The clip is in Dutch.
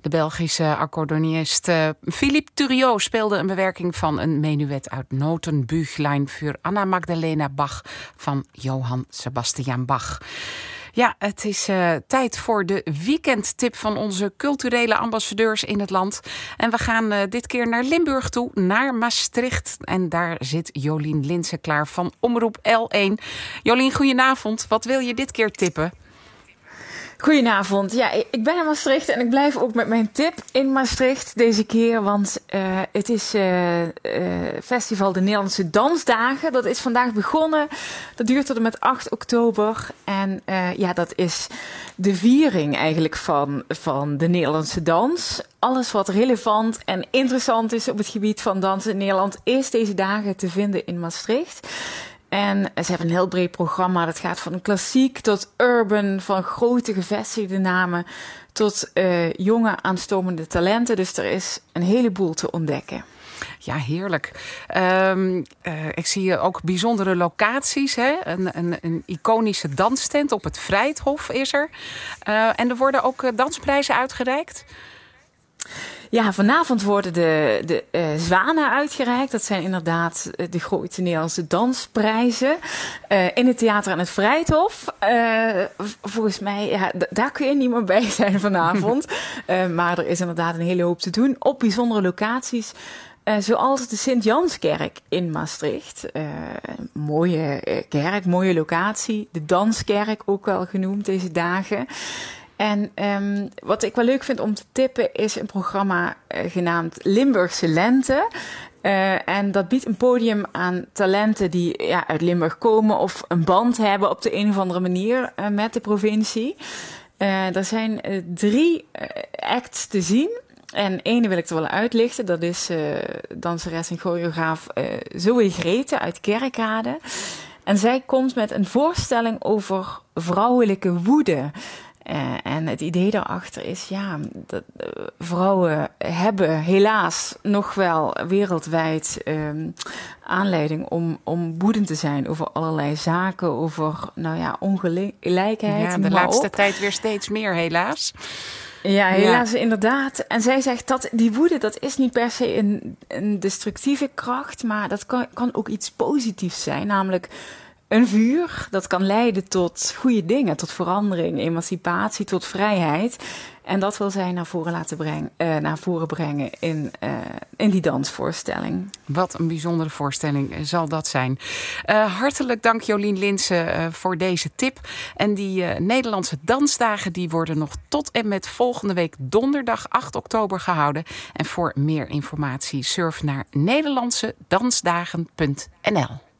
De Belgische accordeonist Philippe Thuriot speelde een bewerking van een menuet uit Notenbüchlein voor Anna Magdalena Bach van Johann Sebastian Bach. Ja, het is tijd voor de weekendtip van onze culturele ambassadeurs in het land. En we gaan dit keer naar Limburg toe, naar Maastricht. En daar zit Jolien Linsen klaar van Omroep L1. Jolien, goedenavond. Wat wil je dit keer tippen? Goedenavond. Ja, ik ben in Maastricht en ik blijf ook met mijn tip in Maastricht deze keer. Want het is Festival de Nederlandse Dansdagen. Dat is vandaag begonnen. Dat duurt tot en met 8 oktober. En dat is de viering eigenlijk van de Nederlandse dans. Alles wat relevant en interessant is op het gebied van dans in Nederland is deze dagen te vinden in Maastricht. En ze hebben een heel breed programma. Dat gaat van klassiek tot urban, van grote gevestigde namen tot jonge aanstomende talenten. Dus er is een heleboel te ontdekken. Ja, heerlijk. Ik zie ook bijzondere locaties. Hè? Een iconische danstent op het Vrijthof is er. En er worden ook dansprijzen uitgereikt. Ja, vanavond worden de zwanen uitgereikt. Dat zijn inderdaad de grote Nederlandse dansprijzen. In het theater aan het Vrijthof. Volgens mij, ja, daar kun je niet meer bij zijn vanavond. Maar er is inderdaad een hele hoop te doen op bijzondere locaties. Zoals de Sint-Janskerk in Maastricht. Mooie kerk, mooie locatie. De Danskerk ook wel genoemd deze dagen. En wat ik wel leuk vind om te tippen is een programma genaamd Limburgse Lente. En dat biedt een podium aan talenten die uit Limburg komen of een band hebben op de een of andere manier met de provincie. Er zijn 3 acts te zien. En ene wil ik er wel uitlichten. Dat is danseres en choreograaf Zoe Grete uit Kerkrade. En zij komt met een voorstelling over vrouwelijke woede. En het idee daarachter is, dat vrouwen hebben helaas nog wel wereldwijd aanleiding om woedend te zijn over allerlei zaken, over ongelijkheid. Ja, de laatste tijd weer steeds meer, helaas. Ja, helaas inderdaad. En zij zegt dat die woede, dat is niet per se een destructieve kracht, maar dat kan ook iets positiefs zijn, namelijk een vuur, dat kan leiden tot goede dingen, tot verandering, emancipatie, tot vrijheid. En dat wil zij naar voren brengen in die dansvoorstelling. Wat een bijzondere voorstelling zal dat zijn. Hartelijk dank Jolien Linsen voor deze tip. En die Nederlandse dansdagen die worden nog tot en met volgende week donderdag 8 oktober gehouden. En voor meer informatie surf naar nederlandsedansdagen.nl.